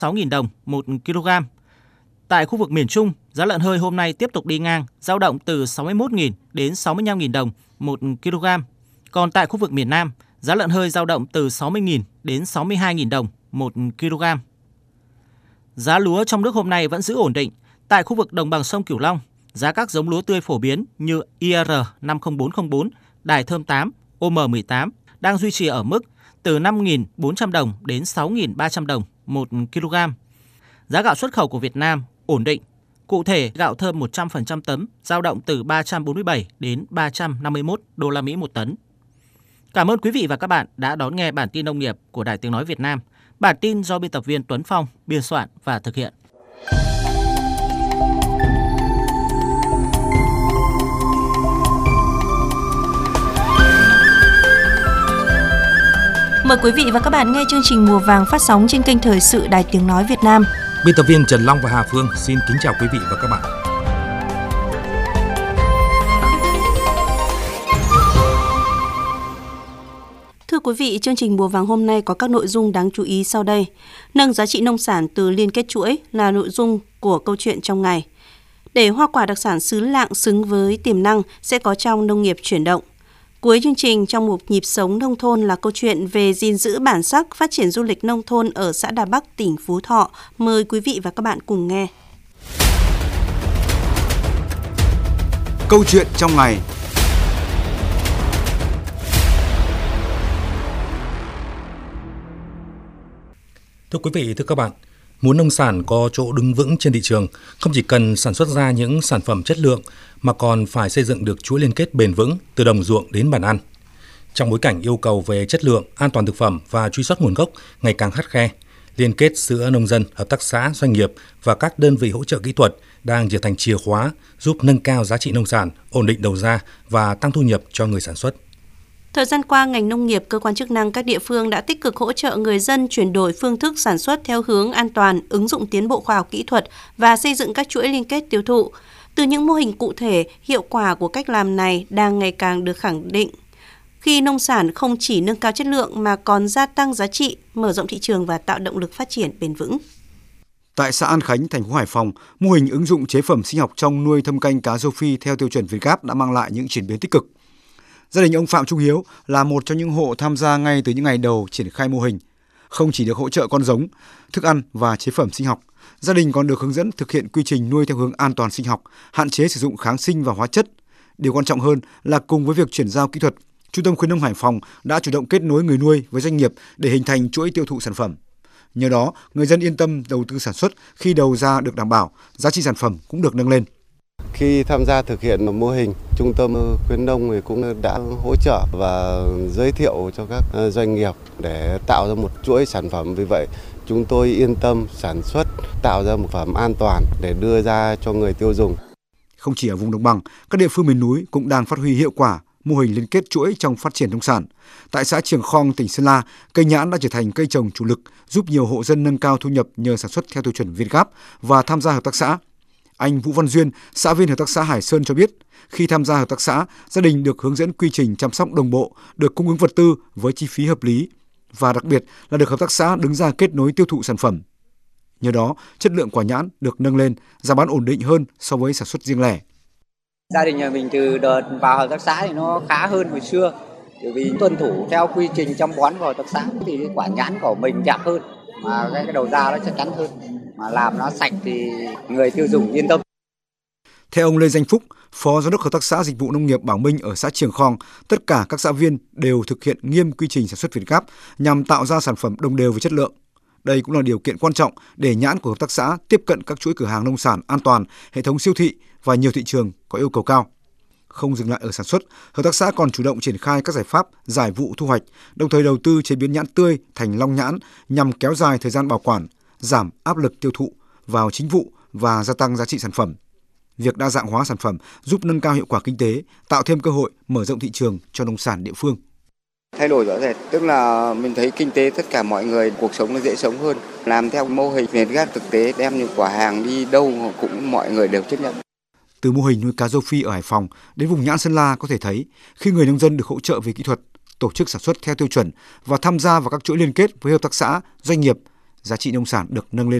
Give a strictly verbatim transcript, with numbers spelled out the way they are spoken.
sáu nghìn đồng một kg. Tại khu vực miền Trung, giá lợn hơi hôm nay tiếp tục đi ngang, dao động từ sáu mươi mốt nghìn đến sáu mươi lăm nghìn đồng một kg. Còn tại khu vực miền Nam, giá lợn hơi dao động từ sáu mươi nghìn đến sáu mươi hai nghìn đồng một kg. Giá lúa trong nước hôm nay vẫn giữ ổn định. Tại khu vực đồng bằng sông Cửu Long, giá các giống lúa tươi phổ biến như i rờ năm không bốn không bốn, Đài Thơm tám, o em mười tám đang duy trì ở mức từ năm nghìn bốn trăm đồng đến sáu nghìn ba trăm đồng một kg. Giá gạo xuất khẩu của Việt Nam ổn định. Cụ thể, gạo thơm một trăm phần trăm tấm dao động từ ba trăm bốn mươi bảy đến ba trăm năm mươi mốt đô la Mỹ một tấn. Cảm ơn quý vị và các bạn đã đón nghe bản tin nông nghiệp của Đài Tiếng nói Việt Nam. Bản tin do biên tập viên Tuấn Phong biên soạn và thực hiện. Mời quý vị và các bạn nghe chương trình Mùa vàng phát sóng trên kênh Thời sự Đài Tiếng nói Việt Nam. Biên tập viên Trần Long và Hà Phương xin kính chào quý vị và các bạn. Thưa quý vị, chương trình Mùa vàng hôm nay có các nội dung đáng chú ý sau đây. Nâng giá trị nông sản từ liên kết chuỗi là nội dung của câu chuyện trong ngày. Để hoa quả đặc sản xứ Lạng xứng với tiềm năng sẽ có trong nông nghiệp chuyển động. Cuối chương trình trong mục Nhịp sống nông thôn là câu chuyện về gìn giữ bản sắc phát triển du lịch nông thôn ở xã Đà Bắc, tỉnh Phú Thọ. Mời quý vị và các bạn cùng nghe. Câu chuyện trong ngày. Thưa quý vị, thưa các bạn, muốn nông sản có chỗ đứng vững trên thị trường, không chỉ cần sản xuất ra những sản phẩm chất lượng mà còn phải xây dựng được chuỗi liên kết bền vững từ đồng ruộng đến bàn ăn. Trong bối cảnh yêu cầu về chất lượng, an toàn thực phẩm và truy xuất nguồn gốc ngày càng khắt khe, liên kết giữa nông dân, hợp tác xã, doanh nghiệp và các đơn vị hỗ trợ kỹ thuật đang trở thành chìa khóa giúp nâng cao giá trị nông sản, ổn định đầu ra và tăng thu nhập cho người sản xuất. Thời gian qua, ngành nông nghiệp, cơ quan chức năng các địa phương đã tích cực hỗ trợ người dân chuyển đổi phương thức sản xuất theo hướng an toàn, ứng dụng tiến bộ khoa học kỹ thuật và xây dựng các chuỗi liên kết tiêu thụ. Từ những mô hình cụ thể, hiệu quả của cách làm này đang ngày càng được khẳng định. Khi nông sản không chỉ nâng cao chất lượng mà còn gia tăng giá trị, mở rộng thị trường và tạo động lực phát triển bền vững. Tại xã An Khánh, thành phố Hải Phòng, mô hình ứng dụng chế phẩm sinh học trong nuôi thâm canh cá rô phi theo tiêu chuẩn Việt Gáp đã mang lại những chuyển biến tích cực. Gia đình ông Phạm Trung Hiếu là một trong những hộ tham gia ngay từ những ngày đầu triển khai mô hình. Không chỉ được hỗ trợ con giống, thức ăn và chế phẩm sinh học, gia đình còn được hướng dẫn thực hiện quy trình nuôi theo hướng an toàn sinh học, hạn chế sử dụng kháng sinh và hóa chất. Điều quan trọng hơn là cùng với việc chuyển giao kỹ thuật, Trung tâm khuyến nông Hải Phòng đã chủ động kết nối người nuôi với doanh nghiệp để hình thành chuỗi tiêu thụ sản phẩm. Nhờ đó, người dân yên tâm đầu tư sản xuất khi đầu ra được đảm bảo, giá trị sản phẩm cũng được nâng lên. Khi tham gia thực hiện mô hình, Trung tâm khuyến nông cũng đã hỗ trợ và giới thiệu cho các doanh nghiệp để tạo ra một chuỗi sản phẩm. Vì vậy, chúng tôi yên tâm sản xuất, tạo ra một sản phẩm an toàn để đưa ra cho người tiêu dùng. Không chỉ ở vùng đồng bằng, các địa phương miền núi cũng đang phát huy hiệu quả mô hình liên kết chuỗi trong phát triển nông sản. Tại xã Trường Khong, tỉnh Sơn La, cây nhãn đã trở thành cây trồng chủ lực, giúp nhiều hộ dân nâng cao thu nhập nhờ sản xuất theo tiêu chuẩn Việt Gáp và tham gia hợp tác xã. Anh Vũ Văn Duyên, xã viên hợp tác xã Hải Sơn cho biết, khi tham gia hợp tác xã, gia đình được hướng dẫn quy trình chăm sóc đồng bộ, được cung ứng vật tư với chi phí hợp lý và đặc biệt là được hợp tác xã đứng ra kết nối tiêu thụ sản phẩm. Nhờ đó, chất lượng quả nhãn được nâng lên, giá bán ổn định hơn so với sản xuất riêng lẻ. Gia đình nhà mình từ đợt vào hợp tác xã thì nó khá hơn hồi xưa, bởi vì tuân thủ theo quy trình chăm bón của hợp tác xã thì cái quả nhãn của mình đẹp hơn, mà cái đầu ra nó chắc chắn hơn, mà làm nó sạch thì người tiêu dùng yên tâm. Theo ông Lê Danh Phúc, Phó Giám đốc Hợp tác xã Dịch vụ Nông nghiệp Bảo Minh ở xã Trường Khong, tất cả các xã viên đều thực hiện nghiêm quy trình sản xuất Việt Gáp nhằm tạo ra sản phẩm đồng đều với chất lượng. Đây cũng là điều kiện quan trọng để nhãn của hợp tác xã tiếp cận các chuỗi cửa hàng nông sản an toàn, hệ thống siêu thị và nhiều thị trường có yêu cầu cao. Không dừng lại ở sản xuất, hợp tác xã còn chủ động triển khai các giải pháp giải vụ thu hoạch, đồng thời đầu tư chế biến nhãn tươi thành long nhãn nhằm kéo dài thời gian bảo quản, giảm áp lực tiêu thụ vào chính vụ và gia tăng giá trị sản phẩm. Việc đa dạng hóa sản phẩm giúp nâng cao hiệu quả kinh tế, tạo thêm cơ hội mở rộng thị trường cho nông sản địa phương. Thay đổi rõ rệt, tức là mình thấy kinh tế tất cả mọi người, cuộc sống nó dễ sống hơn. Làm theo mô hình Việt Gáp thực tế, đem những quả hàng đi đâu cũng mọi người đều chấp nhận. Từ mô hình nuôi cá rô phi ở Hải Phòng đến vùng nhãn Sơn La có thể thấy, khi người nông dân được hỗ trợ về kỹ thuật, tổ chức sản xuất theo tiêu chuẩn và tham gia vào các chuỗi liên kết với hợp tác xã, doanh nghiệp, giá trị nông sản được nâng lên